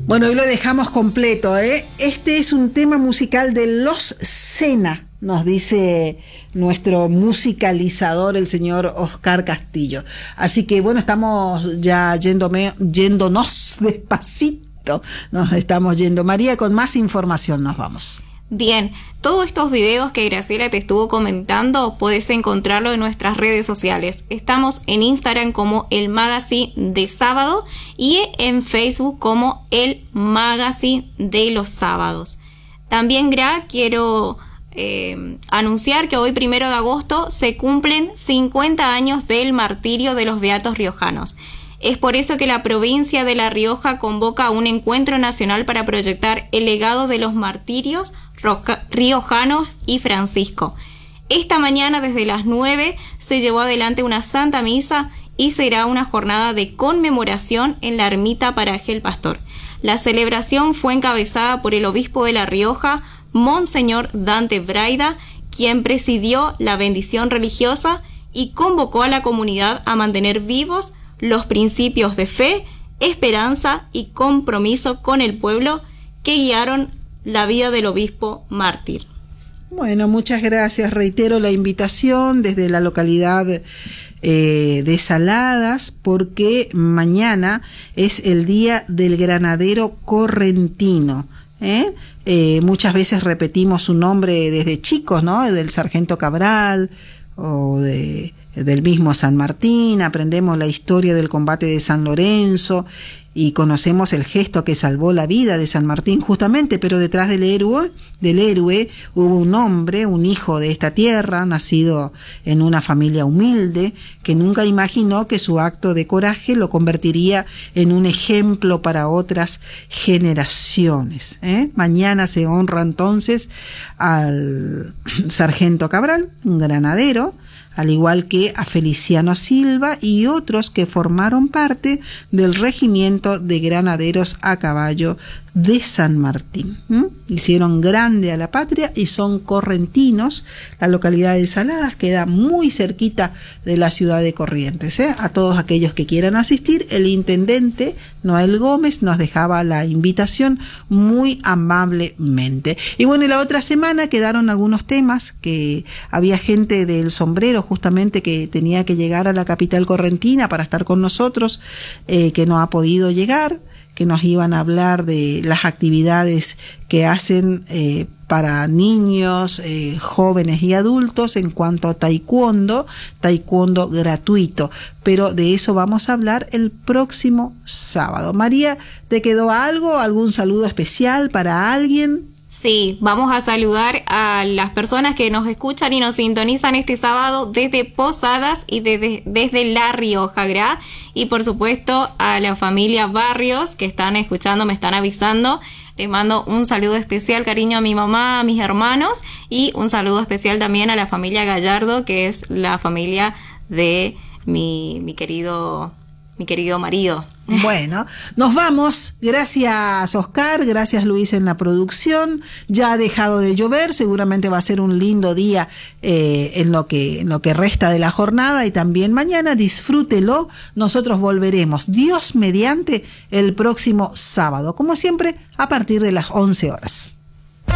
Bueno, hoy lo dejamos completo, ¿eh? Este es un tema musical de Los Sena, nos dice nuestro musicalizador, el señor Oscar Castillo. Así que bueno, estamos ya yéndonos despacito, nos estamos yendo. María, con más información nos vamos. Bien, todos estos videos que Graciela te estuvo comentando puedes encontrarlo en nuestras redes sociales. Estamos en Instagram como El Magazine de Sábado y en Facebook como El Magazine de los Sábados. También, quiero anunciar que hoy 1 de agosto se cumplen 50 años del martirio de los beatos riojanos. Es por eso que la provincia de La Rioja convoca un encuentro nacional para proyectar el legado de los martirios riojanos y Francisco. Esta mañana desde las 9 se llevó adelante una Santa Misa y será una jornada de conmemoración en la ermita Paraje el Pastor. La celebración fue encabezada por el obispo de La Rioja, Monseñor Dante Braida, quien presidió la bendición religiosa y convocó a la comunidad a mantener vivos los principios de fe, esperanza y compromiso con el pueblo que guiaron la vida del obispo mártir. Bueno, muchas gracias. Reitero la invitación desde la localidad de Saladas, porque mañana es el Día del Granadero Correntino. Muchas veces repetimos su nombre desde chicos, ¿no? Del sargento Cabral o del mismo San Martín. Aprendemos la historia del combate de San Lorenzo y conocemos el gesto que salvó la vida de San Martín justamente, pero detrás del héroe hubo un hombre, un hijo de esta tierra, nacido en una familia humilde, que nunca imaginó que su acto de coraje lo convertiría en un ejemplo para otras generaciones. Mañana se honra entonces al sargento Cabral, un granadero, al igual que a Feliciano Silva y otros que formaron parte del regimiento de granaderos a caballo de San Martín. Hicieron grande a la patria y son correntinos. La localidad de Saladas queda muy cerquita de la ciudad de Corrientes. A todos aquellos que quieran asistir, el intendente Noel Gómez nos dejaba la invitación muy amablemente. Y bueno, y la otra semana quedaron algunos temas que había gente del sombrero justamente que tenía que llegar a la capital correntina para estar con nosotros, que no ha podido llegar, que nos iban a hablar de las actividades que hacen para niños, jóvenes y adultos en cuanto a taekwondo gratuito. Pero de eso vamos a hablar el próximo sábado. María, ¿te quedó algo? ¿Algún saludo especial para alguien? Sí, vamos a saludar a las personas que nos escuchan y nos sintonizan este sábado desde Posadas y desde La Rioja, y por supuesto a la familia Barrios que están escuchando, me están avisando. Les mando un saludo especial, cariño, a mi mamá, a mis hermanos, y un saludo especial también a la familia Gallardo, que es la familia de mi querido marido. Bueno, nos vamos. Gracias, Oscar. Gracias, Luis, en la producción. Ya ha dejado de llover. Seguramente va a ser un lindo día en lo que resta de la jornada. Y también mañana disfrútelo. Nosotros volveremos, Dios mediante, el próximo sábado. Como siempre, a partir de las 11 horas.